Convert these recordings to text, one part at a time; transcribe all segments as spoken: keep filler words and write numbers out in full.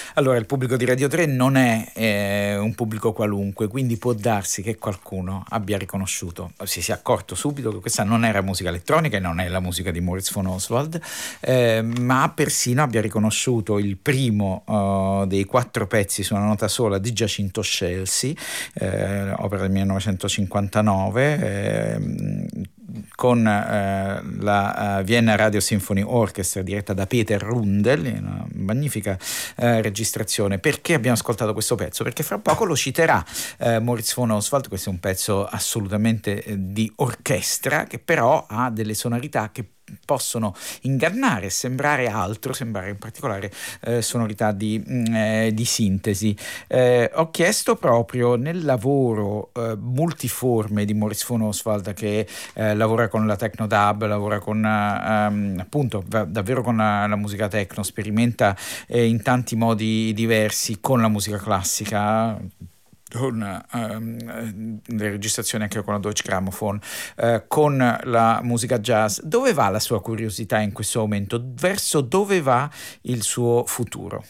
Allora, il pubblico di Radio tre non è eh, un pubblico qualunque, quindi può darsi che qualcuno abbia riconosciuto, si sia accorto subito che questa non era musica elettronica e non è la musica di Moritz von Oswald, eh, ma persino abbia riconosciuto il primo uh, dei quattro pezzi su una nota sola di Giacinto Scelsi, eh, opera del millenovecentocinquantanove, eh, con eh, la uh, Vienna Radio Symphony Orchestra diretta da Peter Rundel, una magnifica eh, registrazione. Perché abbiamo ascoltato questo pezzo? Perché fra poco lo citerà eh, Moritz von Oswald. Questo è un pezzo assolutamente eh, di orchestra, che però ha delle sonorità che possono ingannare, sembrare altro, sembrare in particolare eh, sonorità di, eh, di sintesi. Eh, ho chiesto proprio nel lavoro eh, multiforme di Moritz von Oswald, che eh, lavora con la techno dub, lavora con ehm, appunto va, davvero con la, la musica techno, sperimenta eh, in tanti modi diversi con la musica classica, con um, le registrazioni anche con la Deutsche Grammophon, uh, con la musica jazz. Dove va la sua curiosità in questo momento? Verso dove va il suo futuro?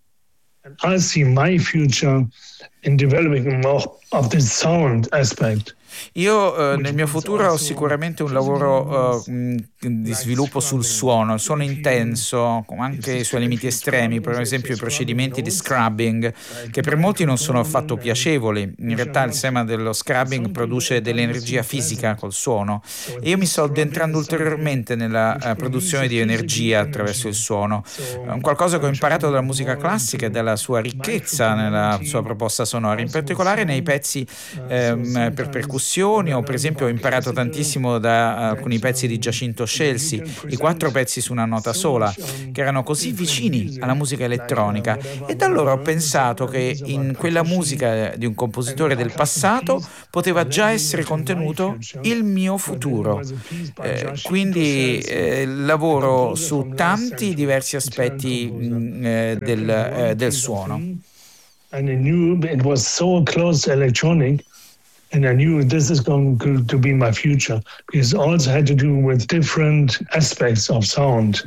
I see my future in developing more of the sound aspect. Io eh, nel mio futuro ho sicuramente un lavoro eh, di sviluppo sul suono, il suono intenso, anche i suoi limiti estremi, per esempio i procedimenti di scrubbing, che per molti non sono affatto piacevoli. In realtà il sistema dello scrubbing produce dell'energia fisica col suono, e io mi sto addentrando ulteriormente nella uh, produzione di energia attraverso il suono, un qualcosa che ho imparato dalla musica classica e dalla sua ricchezza nella sua proposta sonora, in particolare nei pezzi ehm, per percussione. O per esempio ho imparato tantissimo da alcuni pezzi di Giacinto Scelsi, i quattro pezzi su una nota sola, che erano così vicini alla musica elettronica, e da allora ho pensato che in quella musica di un compositore del passato poteva già essere contenuto il mio futuro. Eh, quindi eh, lavoro su tanti diversi aspetti mh, eh, del, eh, del suono. And I knew it was so close to electronic. And I knew this is going to be my future, because it also had to do with different aspects of sound.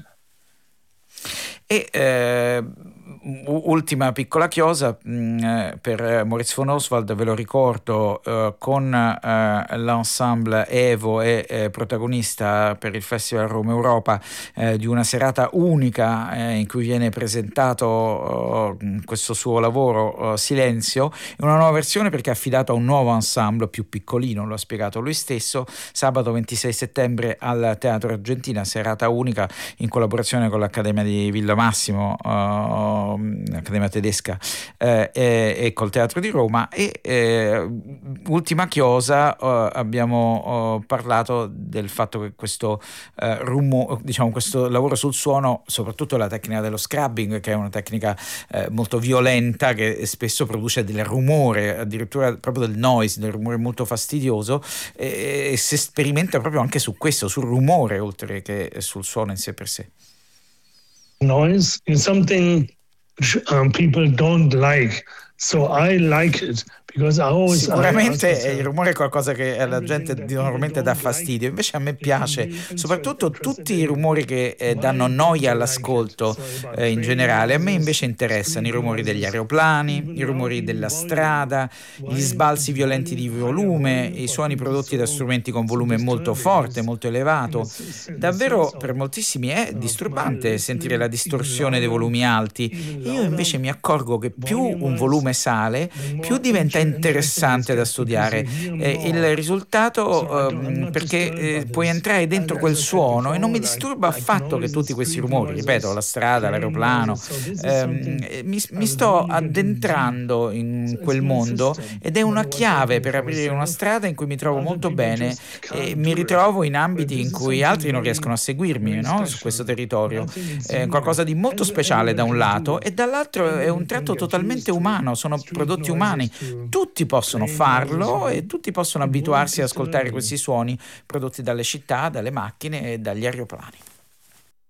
E eh, ultima piccola chiosa mh, per Moritz von Oswald, ve lo ricordo, eh, con eh, l'ensemble Evo è eh, protagonista per il Festival Roma Europa eh, di una serata unica eh, in cui viene presentato eh, questo suo lavoro eh, Silenzio, in una nuova versione, perché è affidato a un nuovo ensemble più piccolino, lo ha spiegato lui stesso, sabato ventisei settembre al Teatro Argentina, serata unica in collaborazione con l'Accademia di Villa Massimo, uh, l'Accademia Tedesca eh, e, e col Teatro di Roma. E eh, ultima chiosa, uh, abbiamo uh, parlato del fatto che questo uh, rumo, diciamo questo lavoro sul suono, soprattutto la tecnica dello scrubbing, che è una tecnica eh, molto violenta, che spesso produce del rumore, addirittura proprio del noise, del rumore molto fastidioso, e, e si sperimenta proprio anche su questo, sul rumore, oltre che sul suono in sé per sé. Noise is something um, people don't like, so I like it. Sicuramente il rumore è qualcosa che alla gente normalmente dà fastidio, invece a me piace, soprattutto tutti i rumori che eh, danno noia all'ascolto eh, in generale. A me invece interessano i rumori degli aeroplani, i rumori della strada, gli sbalzi violenti di volume, i suoni prodotti da strumenti con volume molto forte, molto elevato. Davvero per moltissimi è disturbante sentire la distorsione dei volumi alti. Io invece mi accorgo che più un volume sale, più diventa interessante da studiare eh, il risultato, eh, perché eh, puoi entrare dentro quel suono e non mi disturba affatto che tutti questi rumori, ripeto, la strada, l'aeroplano, eh, mi, mi sto addentrando in quel mondo, ed è una chiave per aprire una strada in cui mi trovo molto bene e mi ritrovo in ambiti in cui altri non riescono a seguirmi, no? Su questo territorio è qualcosa di molto speciale da un lato, e dall'altro è un tratto totalmente umano, sono prodotti umani. Tutti possono farlo e tutti possono abituarsi ad ascoltare questi suoni prodotti dalle città, dalle macchine e dagli aeroplani.